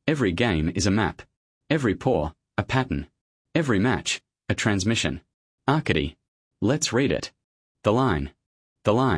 Every game is a map. Every pore, a pattern. Every match, a transmission. Arcady. Let's read it. The line. The line.